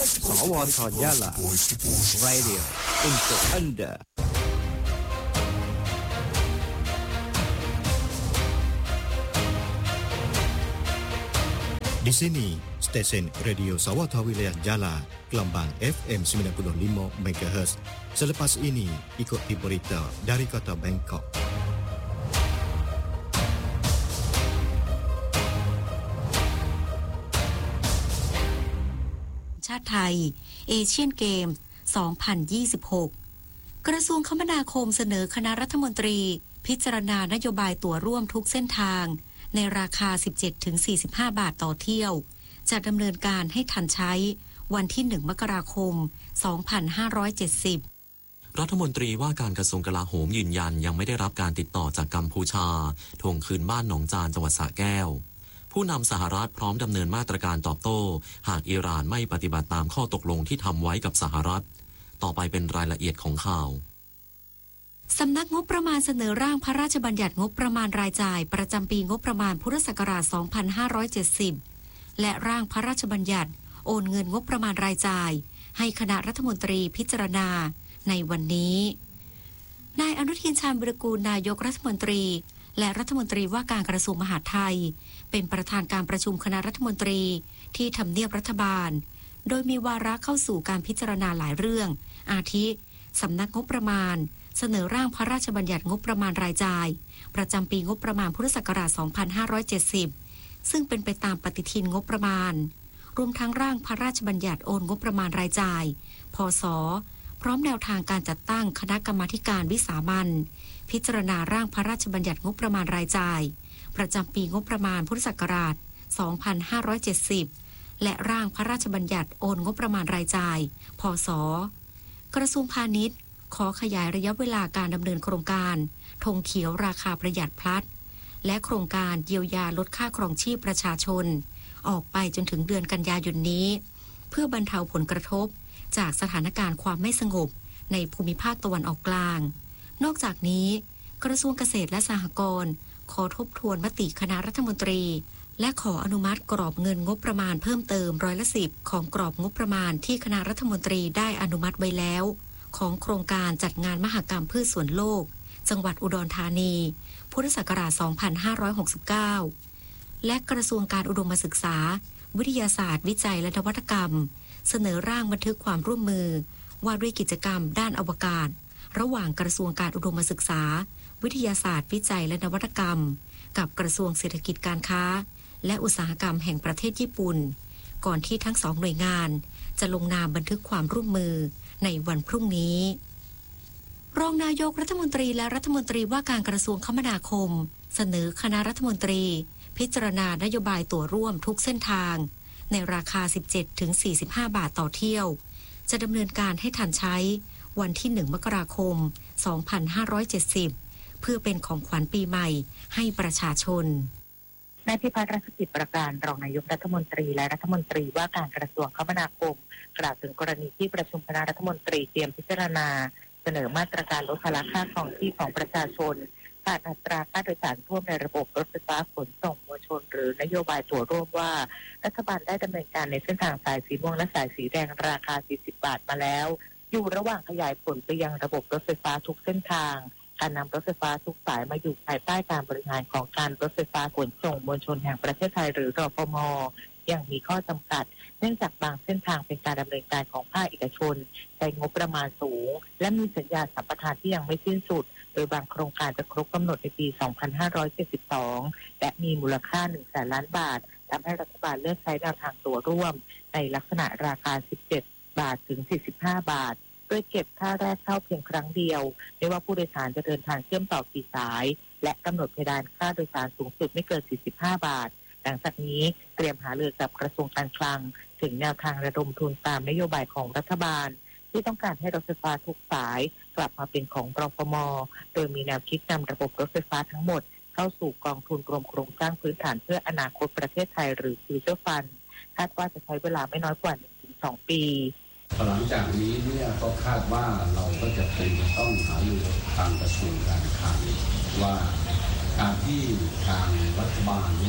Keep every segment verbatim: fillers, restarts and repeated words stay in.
สวทยะลา Radio Info Under Di sini, stesen radio Sawata Wilayah Jala, Gelambang F M sembilan puluh lima megahertz. Selepas ini, ikuti berita dari kota Bangkok. ชาติไทยเอเชียนเกมส์ สองพันยี่สิบหก กระทรวงคมนาคมเสนอคณะรัฐมนตรีพิจารณานโยบายตั๋วร่วมทุกเส้นทางในราคา สิบเจ็ดถึงสี่สิบห้า บาทต่อเที่ยวจะดำเนินการให้ทันใช้วันที่หนึ่งมกราคมสองพันห้าร้อยเจ็ดสิบรัฐมนตรีว่าการกระทรวงกลาโหมยืนยันยังไม่ได้รับการติดต่อจากกัมพูชาทวงคืนบ้านหนองจานจังหวัดสระแก้วผู้นำสหรัฐพร้อมดำเนินมาตรการตอบโต้หากอิหร่านไม่ปฏิบัติตามข้อตกลงที่ทำไว้กับสหรัฐต่อไปเป็นรายละเอียดของข่าวสำนักงบประมาณเสนอร่างพระราชบัญญัติงบประมาณรายจ่ายประจำปีงบประมาณพุทธศักราช สองพันห้าร้อยเจ็ดสิบ และร่างพระราชบัญญัติโอนเงินงบประมาณรายจ่ายให้คณะรัฐมนตรีพิจารณาในวันนี้นายอนุทินชาญวิรากูลนายกรัฐมนตรีและรัฐมนตรีว่าการกระทรวงมหาดไทยเป็นประธานการประชุมคณะรัฐมนตรีที่ทำเนียบรัฐบาลโดยมีวาระเข้าสู่การพิจารณาหลายเรื่องอาทิสำนักงบประมาณเสนอร่างพระราชบัญญัติงบประมาณรายจ่ายประจำปีงบประมาณพุทธศักราช สองพันห้าร้อยเจ็ดสิบ ซึ่งเป็นไปตามปฏิทินงบประมาณรวมทั้งร่างพระราชบัญญัติโอนงบประมาณรายจ่ายพศพร้อมแนวทางการจัดตั้งคณะกรรมาธิการวิสามัญพิจารณาร่างพระราชบัญญัติงบประมาณรายจ่ายประจำปีงบประมาณพุทธศักราช สองพันห้าร้อยเจ็ดสิบ และร่างพระราชบัญญัติโอนงบประมาณรายจ่ายพศกระทรวงพาณิชย์ขอขยายระยะเวลาการดำเนินโครงการธงเขียวราคาประหยัดพลัดและโครงการเยียวยาลดค่าครองชีพประชาชนออกไปจนถึงเดือนกันยายนนี้เพื่อบรรเทาผลกระทบจากสถานการณ์ความไม่สงบในภูมิภาคตะวันออกกลางนอกจากนี้กระทรวงเกษตรและสหกรณ์ขอทบทวนมติคณะรัฐมนตรีและขออนุมัติกรอบเงินงบประมาณเพิ่มเติมร้อยละสิบของกรอบงบประมาณที่คณะรัฐมนตรีได้อนุมัติไว้แล้วของโครงการจัดงานมหกรรมพืชสวนโลกจังหวัดอุดรธานีพุทธศักราช สองพันห้าร้อยหกสิบเก้า และกระทรวงการอุดมศึกษาวิทยาศาสตร์วิจัยและนวัตกรรมเสนอร่างบันทึกความร่วมมือว่าด้วยกิจกรรมด้านอวกาศระหว่างกระทรวงการอุดมศึกษาวิทยาศาสตร์วิจัยและนวัตกรรมกับกระทรวงเศรษฐกิจการค้าและอุตสาหกรรมแห่งประเทศญี่ปุ่นก่อนที่ทั้งสองหน่วยงานจะลงนามบันทึกความร่วมมือในวันพรุ่งนี้รองนายกรัฐมนตรีและรัฐมนตรีว่าการกระทรวงคมนาคมเสนอคณะรัฐมนตรีพิจารณานโยบายตั๋วร่วมทุกเส้นทางในราคา สิบเจ็ดถึงสี่สิบห้า บาทต่อเที่ยวจะดำเนินการให้ทันใช้วันที่หนึ่งมกราคมสองพันห้าร้อยเจ็ดสิบเพื่อเป็นของขวัญปีใหม่ให้ประชาชนนายพิพัฒน์รัชกิจประการรองนายกรัฐมนตรีและรัฐมนตรีว่าการกระทรวงคมนาคมกล่าวถึงกรณีที่ประชุมคณะรัฐมนตรีเตรียมพิจารณาเสนอมาตรการลดภาระค่าครองชีพของประชาชนผ่านอัตราค่าโดยสารร่วมในระบบรถไฟฟ้าขนส่งมวลชนหรือนโยบายตั๋วร่วมว่ารัฐบาลได้ดำเนินการในเส้นทางสายสีม่วงและสายสีแดงราคาสี่สิบบาทมาแล้วอยู่ระหว่างขยายผลไปยังระบบรถไฟฟ้าทุกเส้นทางการนำรถไฟฟ้าทุกสายมาอยู่ภายใต้การบริหารของการรถไฟฟ้าขนส่งมวลชนแห่งประเทศไทยหรือรฟม.ยังมีข้อจำกัดเนื่องจากบางเส้นทางเป็นการดำเนินการของภาคเอกชนใช้งบประมาณสูงและมีสัญญาสัมปทานที่ยังไม่สิ้นสุดโดยบางโครงการจะครบกำหนดในปี สองพันห้าร้อยเจ็ดสิบสอง และมีมูลค่า หนึ่งแสนล้านบาททำให้รัฐบาลเลือกใช้แนวทางตั๋วร่วมในลักษณะราคา สิบเจ็ด บาทถึง สี่สิบห้า บาทโดยเก็บค่าแรกเข้าเพียงครั้งเดียวไม่ว่าผู้โดยสารจะเดินทางเชื่อมต่อกี่สายและกำหนดเพดานค่าโดยสารสูงสุดไม่เกิน สี่สิบห้า บาทหลังจากนี้เตรียมหารือกับกระทรวงการคลังถึงแนวทางระดมทุนตามนโยบายของรัฐบาลที่ต้องการให้รถไฟฟ้าทุกสายกลับมาเป็นของรฟม.โดยมีแนวคิดนำระบบรถไฟฟ้าทั้งหมดเข้าสู่กองทุนรวมโครงสร้างพื้นฐานเพื่ออนาคตประเทศไทยหรือ Future Fund คาดว่าจะใช้เวลาไม่น้อยกว่า หนึ่งถึงสอง ปีหลังจากนี้เนี่ยก็คาดว่าเราก็จะเป็นจะต้องหารือทางกระทรวงการคลังว่าการที่ทางรัฐบาลเนี่ย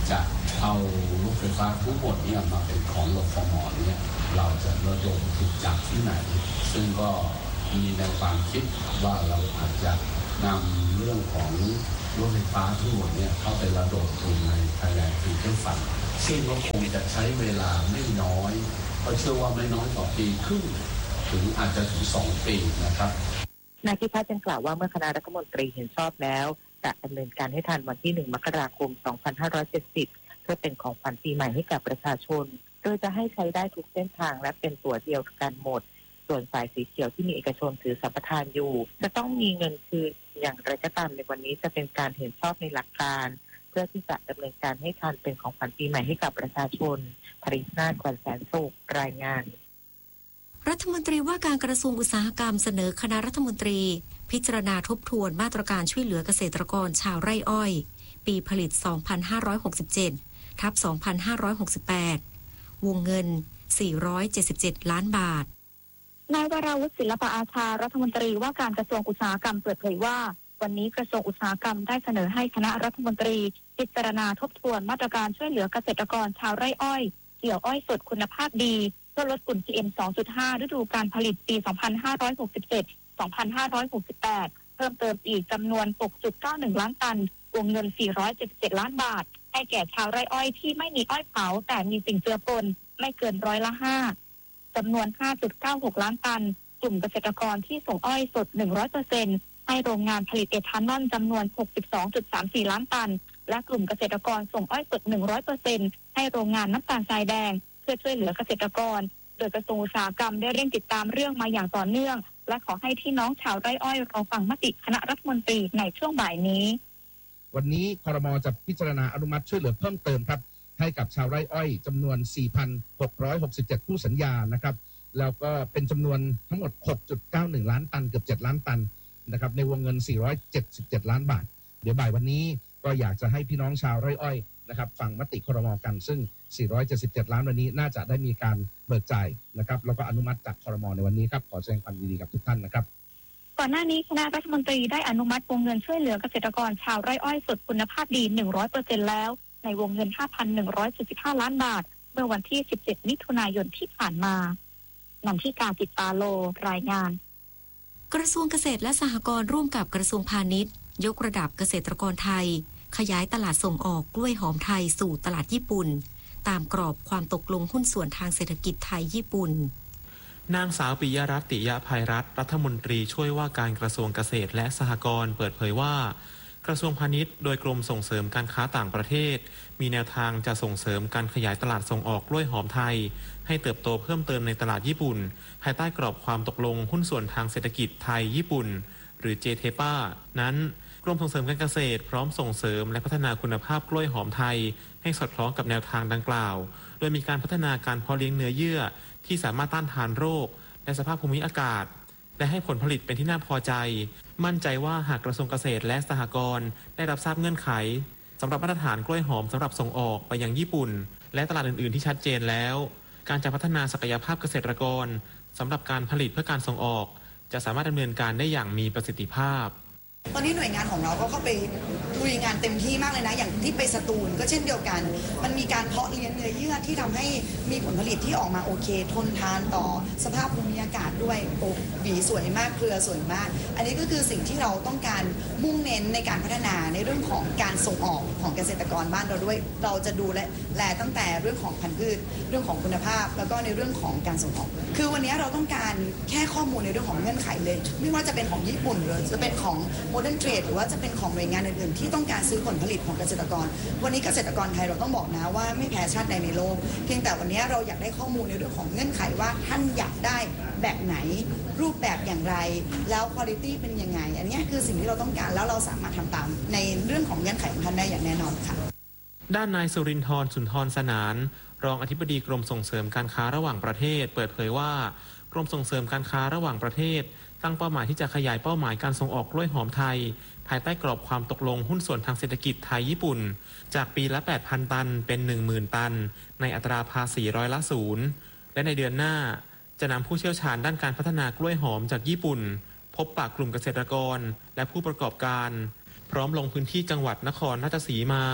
จะเอารถไฟฟ้าทั้งหมดเนี่ยมาเป็นของรฟม.เนี่ยเราจะระดมทุนจากที่ไหนซึ่งก็มีแนวความคิดว่าเราอาจจะนำเรื่องของรถไฟฟ้าทั้งหมดเนี่ยเข้าไประดมทุนใน Thailand Future Fund ซึ่งก็คงจะใช้เวลาไม่น้อยเพราะเชื่อว่าไม่น้อยกว่าปีครึ่งถึงอาจจะถึงสองปีนะครับนายพิพัฒน์ยังกล่าวว่าเมื่อคณะรัฐมนตรีเห็นชอบแล้วจะดำเนินการให้ทันวันที่หนึ่งมกราคมสองพันห้าร้อยเจ็ดสิบเพื่อเป็นของขวัญปีใหม่ให้กับประชาชนโดยจะให้ใช้ได้ทุกเส้นทางและเป็นตัวเดียวกันหมดส่วนสายสีเขียวที่มีเอกชนถือสัมปทานอยู่จะต้องมีเงินคืนอย่างไรก็ตามในวันนี้จะเป็นการเห็นชอบในหลักการเพื่อที่จะดำเนินการให้ทันเป็นของขวัญปีใหม่ให้กับประชาชนภริษนาถ ขวัญแสนสุขรายงานรัฐมนตรีว่าการกระทรวงอุตสาหกรรมเสนอคณะรัฐมนตรีพิจารณาทบทวนมาตรการช่วยเหลือเกษตรกรชาวไร่อ้อยปีผลิต สองพันห้าร้อยหกสิบเจ็ด ทับ สองพันห้าร้อยหกสิบแปด วงเงิน สี่ร้อยเจ็ดสิบเจ็ด ล้านบาทนายวราวุฒิศิลปอาชารัฐมนตรีว่าการกระทรวงอุตสาหกรรมเปิดเผยว่าวันนี้กระทรวงอุตสาหกรรมได้เสนอให้คณะรัฐมนตรีพิจารณาทบทวนมาตรการช่วยเหลือเกษตรกรชาวไร่อ้อยเกี่ยวอ้อยสดคุณภาพดีเพื่อลดฝุ่น พี เอ็ม สองจุดห้า ฤดูการผลิตปี สองพันห้าร้อยหกสิบเจ็ด สองพันห้าร้อยหกสิบแปด เพิ่มเติมอีกจำนวน หกจุดเก้าหนึ่ง ล้านตันวงเงิน สี่ร้อยเจ็ดสิบเจ็ด ล้านบาทให้แก่ชาวไร่อ้อยที่ไม่มีอ้อยเผาแต่มีสิ่งเจือปนไม่เกินร้อยละห้าจำนวน ห้าจุดเก้าหก ล้านตันกลุ่มเกษตรกรที่ส่งอ้อยสด หนึ่งร้อยเปอร์เซ็นต์ ให้โรงงานผลิตเอทานอลจำนวน หกสิบสองจุดสามสี่ ล้านตันและกลุ่มเกษตรกรส่งอ้อยสด หนึ่งร้อยเปอร์เซ็นต์ ให้โรงงานน้ำตาลทรายแดงเพื่อช่วยเหลือเกษตรกรโดยกระทรวงอุตสาหกรรมได้เร่งติดตามเรื่องมาอย่างต่อเนื่องและขอให้พี่น้องชาวไร่อ้อยรอฟังมติคณะรัฐมนตรีในช่วงบ่ายนี้วันนี้ครม.จะพิจารณาอนุมัติช่วยเหลือเพิ่มเติมครับให้กับชาวไร่อ้อยจำนวน สี่พันหกร้อยหกสิบเจ็ด คู่สัญญานะครับแล้วก็เป็นจำนวนทั้งหมด หกจุดเก้าหนึ่ง ล้านตันเกือบเจ็ดล้านตันนะครับในวงเงินสี่ร้อยเจ็ดสิบเจ็ดล้านบาทเดี๋ยวบ่ายวันนี้ก็อยากจะให้พี่น้องชาวไร่อ้อยนะครับฟังมติครม.กันซึ่งสี่ร้อยเจ็ดสิบเจ็ดล้านวันนี้น่าจะได้มีการเบิกจ่ายนะครับแล้วก็อนุมัติจากครม.ในวันนี้ครับขอแสดงความยินดีกับทุกท่านนะครับก่อนหน้านี้คณะรัฐมนตรีได้อนุมัติวงเงินช่วยเหลือเกษตรกรชาวไร่อ้อยสดคุณภาพดี หนึ่งร้อยเปอร์เซ็นต์ แล้วในวงเงิน ห้าพันหนึ่งร้อยเจ็ดสิบห้า ล้านบาทเมื่อวันที่สิบเจ็ดมิถุนายนที่ผ่านมานำที่การติดตาโลรายงานกระทรวงเกษตรและสหกรณ์ร่วมกับกระทรวงพาณิชย์ยกระดับเกษตรกรไทยขยายตลาดส่งออกกล้วยหอมไทยสู่ตลาดญี่ปุ่นตามกรอบความตกลงหุ้นส่วนทางเศรษฐกิจไทยญี่ปุ่นนางสาวปิยรัตน์ ติยภัยรัตน์รัฐมนตรีช่วยว่าการกระทรวงเกษตรและสหกรณ์เปิดเผยว่ากระทรวงพาณิชย์โดยกรมส่งเสริมการค้าต่างประเทศมีแนวทางจะส่งเสริมการขยายตลาดส่งออกกล้วยหอมไทยให้เติบโตเพิ่มเติมในตลาดญี่ปุ่นภายใต้กรอบความตกลงหุ้นส่วนทางเศรษฐกิจไทยญี่ปุ่นหรือ เจ เท พี เอ นั้นกรมส่งเสริมการเกษตรพร้อมส่งเสริมและพัฒนาคุณภาพกล้วยหอมไทยให้สอดคล้องกับแนวทางดังกล่าวโดยมีการพัฒนาการเพาะเลี้ยงเนื้อเยื่อที่สามารถต้านทานโรคและสภาพภูมิอากาศและให้ผลผลิตเป็นที่น่าพอใจมั่นใจว่าหากกระทรวงเกษตรและสหกรณ์ได้รับทราบเงื่อนไขสำหรับมาตรฐานกล้วยหอมสำหรับส่งออกไปยังญี่ปุ่นและตลาดอื่นๆที่ชัดเจนแล้วการจะพัฒนาศักยภาพเกษตรกรสำหรับการผลิตเพื่อการส่งออกจะสามารถดำเนินการได้อย่างมีประสิทธิภาพตอนนี้หน่วยงานของเราก็เข้าไปลุยงานเต็มที่มากเลยนะอย่างที่ไปสตูลก็เช่นเดียวกันมันมีการเพาะเลี้ยงเนื้อเยื่อที่ทำให้มีผลผลิตที่ออกมาโอเคทนทานต่อสภาพภูมิอากาศด้วยโอ้หวีสวยมากเครือสวยมากอันนี้ก็คือสิ่งที่เราต้องการมุ่งเน้นในการพัฒนาในเรื่องของการส่งออกของเกษตรกรบ้านเราด้วยเราจะดูแลแลตั้งแต่เรื่องของพันธุ์พืชเรื่องของคุณภาพแล้วก็ในเรื่องของการส่งออกคือวันนี้เราต้องการแค่ข้อมูลในเรื่องของเงื่อนไขเลยไม่ว่าจะเป็นของญี่ปุ่นหรือจะเป็นของโมเดิร์นเทรดหรือว่าจะเป็นของหน่วยงานอื่นๆที่ต้องการซื้อผลผลิตของเกษตรกรวันนี้เกษตรกรไทยเราต้องบอกนะว่าไม่แพ้ชาติใดในโลกเพียงแต่วันนี้เราอยากได้ข้อมูลในเรื่องของเงื่อนไขว่าท่านอยากได้แบบไหนรูปแบบอย่างไรแล้วคุณภาพเป็นยังไงอันนี้คือสิ่งที่เราต้องการแล้วเราสามารถทำตามในเรื่องของเงื่อนไขของท่านได้อย่างแน่นอนค่ะด้านนายสุรินทร์ สุนทรสนานรองอธิบดีกรมส่งเสริมการค้าระหว่างประเทศเปิดเผยว่ากรมส่งเสริมการค้าระหว่างประเทศตั้งเป้าหมายที่จะขยายเป้าหมายการส่งออกกล้วยหอมไทยภายใต้กรอบความตกลงหุ้นส่วนทางเศรษฐกิจไทยญี่ปุ่นจากปีละ แปดพัน ตันเป็น หนึ่งหมื่น ตันในอัตราภาษีร้อยละศูนย์และในเดือนหน้าจะนำผู้เชี่ยวชาญด้านการพัฒนากล้วยหอมจากญี่ปุ่นพบปะกลุ่มเกษตรกรและผู้ประกอบการพร้อมลงพื้นที่จังหวัดนครราชสีมา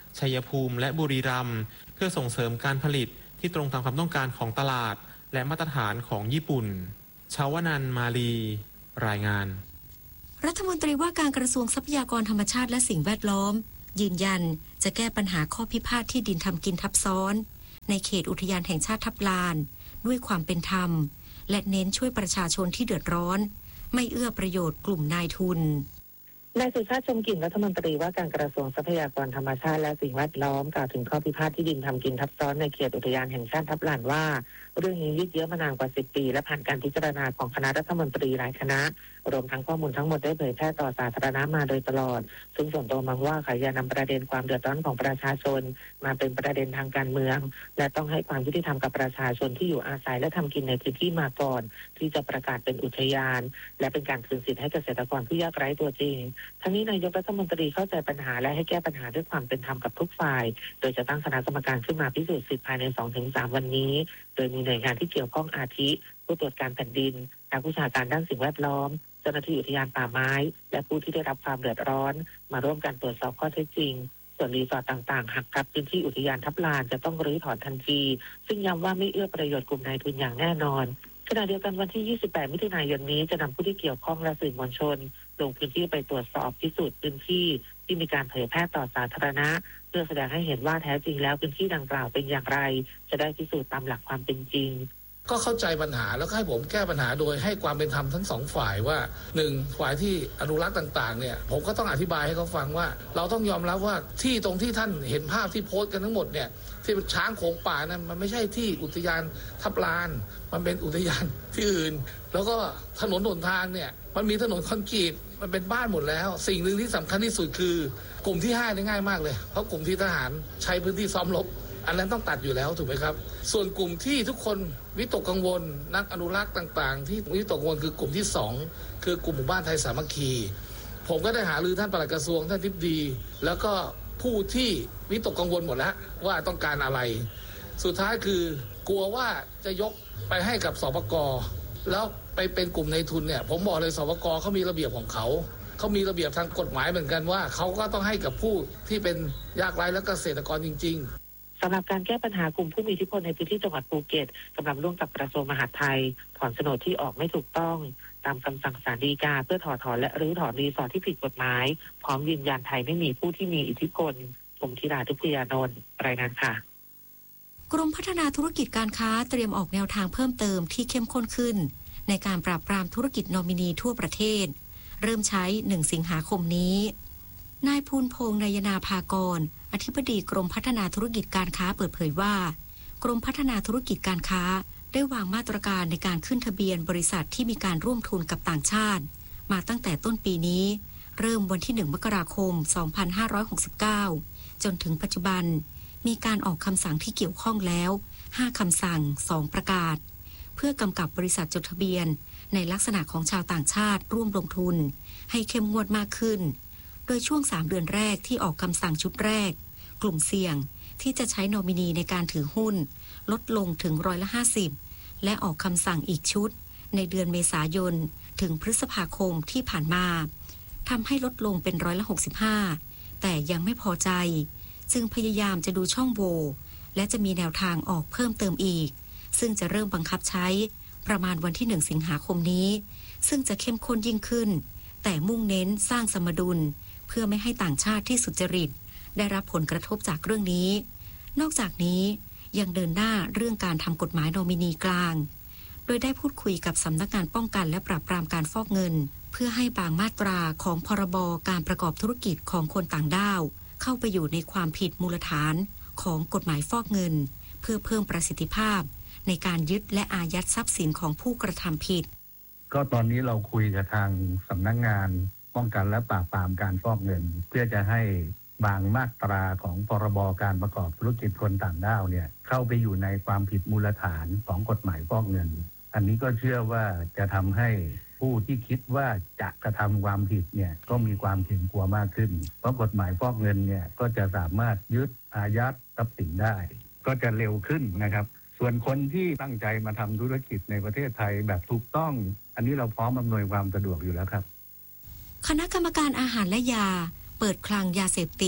ชัยภูมิและบุรีรัมย์เพื่อส่งเสริมการผลิตที่ตรงตามความต้องการของตลาดและมาตรฐานของญี่ปุ่นชาวนันท์มาลีรายงานรัฐมนตรีว่าการกระทรวงทรัพยากรธรรมชาติและสิ่งแวดล้อมยืนยันจะแก้ปัญหาข้อพิพาทที่ดินทำกินทับซ้อนในเขตอุทยานแห่งชาติทับลานด้วยความเป็นธรรมและเน้นช่วยประชาชนที่เดือดร้อนไม่เอื้อประโยชน์กลุ่มนายทุนนายสุชาติชมกลิ่นรัฐมนตรีว่าการกระทรวงทรัพยากรธรรมชาติและสิ่งแวดล้อมกล่าวถึงข้อพิพาทที่ดินทำกินทับซ้อนในเขตอุทยานแห่งชาติทับลานว่าเรื่องนี้ยืดเยื้อมานานกว่าสิบปีและผ่านการพิจารณาของคณะรัฐมนตรีหลายคณะรวมทั้งข้อมูลทั้งหมดได้เผยแพร่ต่อสาธารณะมาโดยตลอดซึ่งส่วนตัวมองว่าขอย่านำประเด็นความเดือดร้อนของประชาชนมาเป็นประเด็นทางการเมืองและต้องให้ความยุติธรรมกับประชาชนที่อยู่อาศัยและทำกินในพื้นที่มาก่อนที่จะประกาศเป็นอุทยานและเป็นการคืนสิทธิ์ให้เกษตรกรผู้ยากไร้ตัวจริงทั้งนี้นายกรัฐมนตรีเข้าใจปัญหาและให้แก้ปัญหาด้วยความเป็นธรรมกับทุกฝ่ายโดยจะตั้งคณะกรรมการขึ้นมาพิสูจน์สิทธิภายใน สองถึงสาม วันนี้โดยมีหน่วยงานที่เกี่ยวข้องอาทิผู้ตรวจการแผ่นดินนักวิชาการด้านสิ่งแวดล้อมเจ้าหน้าที่อุทยานป่าไม้และผู้ที่ได้รับความเดือดร้อนมาร่วมกันตรวจสอบข้อเท็จจริงส่วนรีสอร์ทต่างๆหากทับพื้นที่อุทยานทับลานจะต้องรื้อถอนทันทีซึ่งย้ำว่าไม่เอื้อประโยชน์กลุ่มนายทุนอย่างแน่นอนขณะเดียวกันวันที่ยี่สิบแปดมิถุนายนนี้จะนำผู้ที่เกี่ยวข้องและสื่อมวลชนลงพื้นที่ไปตรวจสอบพิสูจน์พื้นที่ที่มีการเผยแพร่ต่อสาธารณะเพื่อแสดงให้เห็นว่าแท้จริงแล้วพื้นที่ดังกล่าวเป็นอย่างไรจะได้พิสูจน์ตามหลักความเป็นจริงก็เข้าใจปัญหาแล้วก็ให้ผมแก้ปัญหาโดยให้ความเป็นธรรมทั้งสองฝ่ายว่าหนึ่งฝ่ายที่อนุรักษ์ต่างๆเนี่ยผมก็ต้องอธิบายให้เขาฟังว่าเราต้องยอมรับว่าที่ตรงที่ท่านเห็นภาพที่โพสต์กันทั้งหมดเนี่ยที่เป็นช้างโขงป่านั้นมันไม่ใช่ที่อุทยานทับลานมันเป็นอุทยานที่อื่นแล้วก็ถนนหนทางเนี่ยมันมีถนนคอนกรีตมันเป็นบ้านหมดแล้วสิ่งหนึ่งที่สำคัญที่สุดคือกลุ่มที่ห้าเนี่ยง่ายมากเลยเพราะกลุ่มที่ทหารใช้พื้นที่ซ้อมรบอันนั้นต้องตัดอยู่แล้วถูกไหมครับส่วนกลุ่มที่ทุกคนวิตกกังวลนักอนุรักษ์ต่างๆที่วิตกกังวลคือกลุ่มที่สองคือกลุ่มหมู่บ้านไทยสามัคคีผมก็ได้หารือท่านปลัดกระทรวงท่านทิพดีแล้วก็ผู้ที่วิตกกังวลหมดแล้วว่าต้องการอะไรสุดท้ายคือกลัวว่าจะยกไปให้กับสปก.แล้วไปเป็นกลุ่มในทุนเนี่ยผมบอกเลยสปก.เขามีระเบียบของเขาเขามีระเบียบทางกฎหมายเหมือนกันว่าเขาก็ต้องให้กับผู้ที่เป็นยากไร้และเกษตรกรจริงๆสำหรับการแก้ปัญหากลุ่มผู้มีอิทธิพลในพื้นที่จังหวัดภูเก็ตกำลังร่วมกับกระทรวงมหาดไทยถอนโฉนดที่ออกไม่ถูกต้องตามคำสั่งศาลฎีกาเพื่อถอดถอนและรื้อถอนรีสอร์ทที่ผิดกฎหมายพร้อมยืนยันไทยไม่มีผู้ที่มีอิทธิพลผมธิดาทุพยานนท์รายงานค่ะกรมพัฒนาธุรกิจการค้าเตรียมออกแนวทางเพิ่มเติมที่เข้มข้นขึ้นในการปราบปรามธุรกิจนอมินีทั่วประเทศเริ่มใช้หนึ่งสิงหาคมนี้นายภูลพงษ์นายนาภากรอธิบดีกรมพัฒนาธุรกิจการค้าเปิดเผยว่ากรมพัฒนาธุรกิจการค้าได้วางมาตรการในการขึ้นทะเบียนบริษัทที่มีการร่วมทุนกับต่างชาติมาตั้งแต่ต้นปีนี้เริ่มวันที่หนึ่งมกราคมสองพันห้าร้อยหกสิบเก้าจนถึงปัจจุบันมีการออกคำสั่งที่เกี่ยวข้องแล้วห้าคำสั่งสองประกาศเพื่อกำกับบริษัทจดทะเบียนในลักษณะของชาวต่างชาติร่วมลงทุนให้เข้มงวดมากขึ้นโดยช่วงสามเดือนแรกที่ออกคำสั่งชุดแรกกลุ่มเสี่ยงที่จะใช้นอมินีในการถือหุ้นลดลงถึงร้อยละห้าสิบและออกคำสั่งอีกชุดในเดือนเมษายนถึงพฤษภาคมที่ผ่านมาทำให้ลดลงเป็นร้อยละหกสิบห้าแต่ยังไม่พอใจจึงพยายามจะดูช่องโหว่และจะมีแนวทางออกเพิ่มเติมอีกซึ่งจะเริ่มบังคับใช้ประมาณวันที่หนึ่งสิงหาคมนี้ซึ่งจะเข้มข้นยิ่งขึ้นแต่มุ่งเน้นสร้างสมดุลเพื่อไม่ให้ต่างชาติที่สุจริตได้รับผลกระทบจากเรื่องนี้นอกจากนี้ยังเดินหน้าเรื่องการทำกฎหมายโนมินีกลางโดยได้พูดคุยกับสำนักงานป้องกันและปราบปรามการฟอกเงินเพื่อให้บางมาตราของพรบการประกอบธุรกิจของคนต่างด้าวเข้าไปอยู่ในความผิดมูลฐานของกฎหมายฟอกเงินเพื่อเพิ่มประสิทธิภาพในการยึดและอายัดทรัพย์สินของผู้กระทำผิดก็ตอนนี้เราคุยกับทางสำนักงานป้องกันและปราบปรามการฟอกเงินเพื่อจะให้บางมาตราของพรบการประกอบธุรกิจคนต่างด้าวเนี่ยเข้าไปอยู่ในความผิดมูลฐานของกฎหมายฟอกเงินอันนี้ก็เชื่อว่าจะทำให้ผู้ที่คิดว่าจะกระทำความผิดเนี่ยก็มีความเกรงกลัวมากขึ้นเพราะกฎหมายฟอกเงินเนี่ยก็จะสามารถยึดอายัดทรัพย์สินได้ก็จะเร็วขึ้นนะครับส่วนคนที่ตั้งใจมาทำธุรกิจในประเทศไทยแบบถูกต้องอันนี้เราพร้อมอำนวยความสะดวกอยู่แล้วครับคณะกรรมการอาหารและยาเปิดคลังยาเสพติด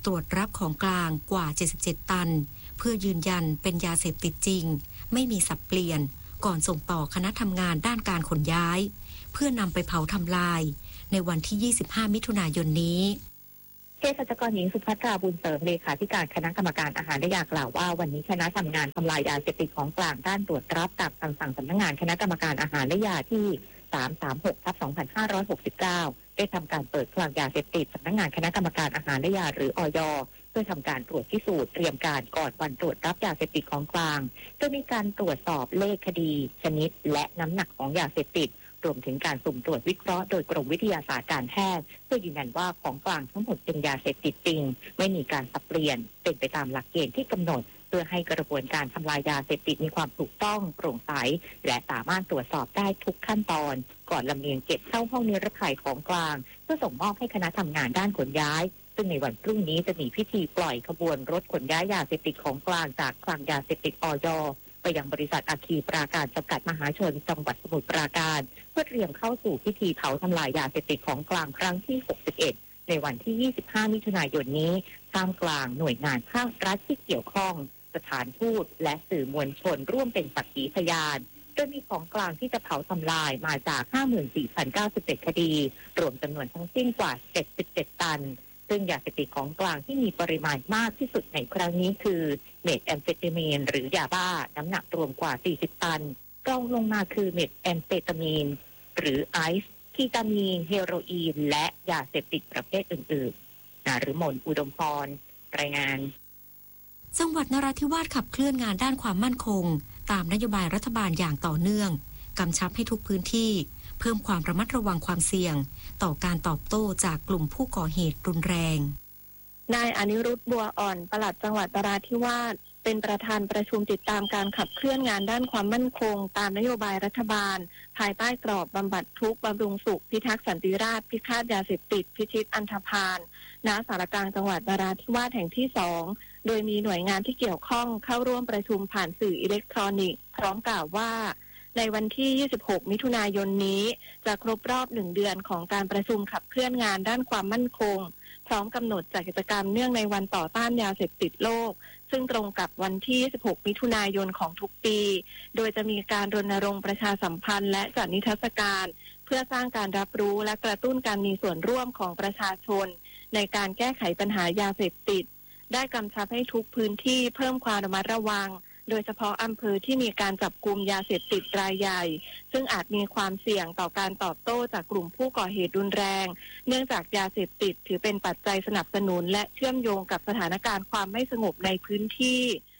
ตรวจรับของกลางกว่าเจ็ดสิบเจ็ดตันเพื่อยืนยันเป็นยาเสพติดจริงไม่มีสับเปลี่ยนก่อนส่งต่อคณะทำงานด้านการขนย้ายเพื่อนำไปเผาทำลายในวันที่ยี่สิบห้ามิถุนายนนี้เภสัชกรหญิงสุภัทราบุญเสริมเลขาธิการคณะกรรมการอาหารและยากล่าวว่าวันนี้คณะทำงานทำลายยาเสพติดของกลางด้านตรวจรับตามคำสั่งสำนักงานคณะกรรมการอาหารและยาที่สามสามหกทับสองพันห้าร้อยหกสิบเก้าได้ทำการเปิดคลังยาเสพติดสำนักงานคณะกรรมการอาหารและยาหรืออย.เพื่อทำการตรวจพิสูจน์เตรียมการก่อนวันตรวจรับยาเสพติดของกลางโดยมีการตรวจสอบเลขคดีชนิดและน้ำหนักของยาเสพติดรวมถึงการสุ่มตรวจวิเคราะห์โดยกรมวิทยาศาสตร์การแพทย์เพื่อยืนยันว่าของกลางทั้งหมดเป็นยาเสพติดจริงไม่มีการสับเปลี่ยนเป็นไปตามหลักเกณฑ์ที่กำหนดเพื่อให้กระบวนการทำลายยาเสพติดมีความถูกต้องโปร่งใสและสามารถตรวจสอบได้ทุกขั้นตอนก่อนลำเลียงเก็บเข้าห้องนิรภัยของกลางเพื่อส่งมอบให้คณะทำงานด้านขนย้ายซึ่งในวันพรุ่งนี้จะมีพิธีปล่อยขบวนรถขนย้ายยาเสพติดของกลางจากคลังยาเสพติดอย.ไปยังบริษัทอาคีปราการจำกัดมหาชนจังหวัดสมุทรปราการเพื่อเตรียมเข้าสู่พิธีเผาทำลายยาเสพติดของกลางครั้งที่หกสิบเอ็ดในวันที่ยี่สิบห้ามิถุนายนนี้ท่ามกลางหน่วยงานภาครัฐที่เกี่ยวข้องสถานทูตและสื่อมวลชนร่วมเป็นสักขีพยานโดยมีของกลางที่จะเผาทำลายมาจาก ห้าหมื่นสี่พันเก้าสิบเจ็ด คดีรวมจำนวนทั้งสิ้นกว่าเจ็ดสิบเจ็ดตันซึ่งยาเสพติดของกลางที่มีปริมาณมากที่สุดในครั้งนี้คือเมทแอมเฟตามีนหรือยาบ้าน้ำหนักรวมกว่าสี่สิบตันรองลงมาคือเมทแอมเฟตามีนหรือไอซ์คีตามีนเฮโรอีนและยาเสพติดประเภทอื่นๆนฤมลอุดมพรรายงานจังหวัดนราธิวาสขับเคลื่อนงานด้านความมั่นคงตามนโยบายรัฐบาลอย่างต่อเนื่องกำชับให้ทุกพื้นที่เพิ่มความระมัดระวังความเสี่ยงต่อการตอบโต้จากกลุ่มผู้ก่อเหตุรุนแรงนายอนิรุทธิ์บัวอ่อนปลัดจังหวัดนราธิวาสเป็นประธานประชุมติดตามการขับเคลื่อนงานด้านความมั่นคงตามนโยบายรัฐบาลภายใต้กรอบบำบัดทุกข์บำรุงสุขพิทักษ์สันติราษฎร์พิฆาตยาเสพติดพิชิตอันธพาลณสารกลางจังหวัดนราธิวาสแห่งที่สองโดยมีหน่วยงานที่เกี่ยวข้องเข้าร่วมประชุมผ่านสื่ออิเล็กทรอนิกส์พร้อมกล่าวว่าในวันที่ยี่สิบหกมิถุนายนนี้จะครบรอบหนึ่งเดือนของการประชุมขับเคลื่อนงานด้านความมั่นคงพร้อมกำหนดจัดกิจกรรมเนื่องในวันต่อต้านยาเสพติดโลกซึ่งตรงกับวันที่ยี่สิบหกมิถุนายนของทุกปีโดยจะมีการรณรงค์ประชาสัมพันธ์และจัดนิทรรศการเพื่อสร้างการรับรู้และกระตุ้นการมีส่วนร่วมของประชาชนในการแก้ไขปัญหายาเสพติดได้กำชับให้ทุกพื้นที่เพิ่มความระมัดระวังโดยเฉพาะอำเภอที่มีการจับกุมยาเสพติดรายใหญ่ซึ่งอาจมีความเสี่ยงต่อการตอบโต้จากกลุ่มผู้ก่อเหตุรุนแรงเนื่องจากยาเสพติดถือเป็นปัจจัยสนับสนุนและเชื่อมโยงกับสถานการณ์ความไม่สงบในพื้นที่